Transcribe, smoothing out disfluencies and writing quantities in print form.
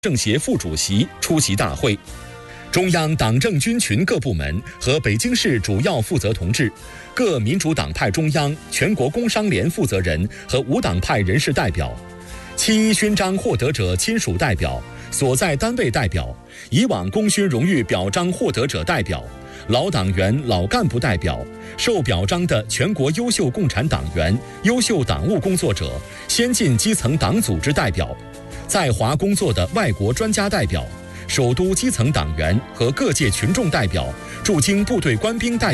政协副主席出席大会。中央党政军群各部门和北京市主要负责同志、各民主党派中央、全国工商联负责人和无党派人士代表、7·1勋章获得者亲属代表、所在单位代表、以往功勋荣誉表彰获得者代表、老党员、老干部代表、受表彰的全国优秀共产党员、优秀党务工作者、先进基层党组织代表、在华工作的外国专家代表、首都基层党员和各界群众代表、驻京部队官兵代表